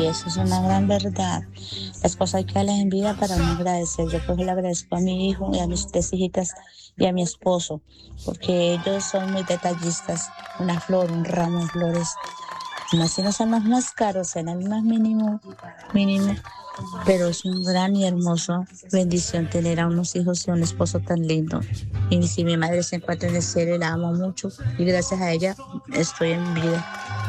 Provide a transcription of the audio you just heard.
eso es una gran verdad. Las cosas hay que darles en vida para no agradecer. Yo pues le agradezco a mi hijo y a mis tres hijitas y a mi esposo, porque ellos son muy detallistas. Una flor, un ramo de flores, no así no son los más caros, en el más mínimo, mínimo, pero es un gran y hermoso bendición tener a unos hijos y un esposo tan lindo. Y si mi madre se encuentra en el cielo y la amo mucho, y gracias a ella estoy en vida.